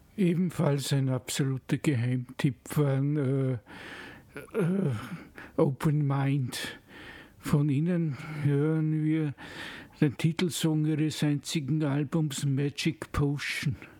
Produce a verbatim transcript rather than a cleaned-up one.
Ebenfalls ein absoluter Geheimtipp waren äh, äh, Open Mind. Von ihnen hören wir den Titelsong ihres einzigen Albums Magic Potion.